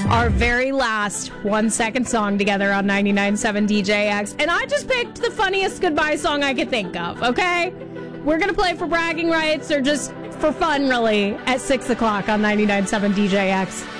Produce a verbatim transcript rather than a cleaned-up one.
our very last one-second song together on ninety-nine point seven D J X. And I just picked the funniest goodbye song I could think of, okay? We're going to play for bragging rights or just for fun, really, at six o'clock on ninety-nine point seven D J X.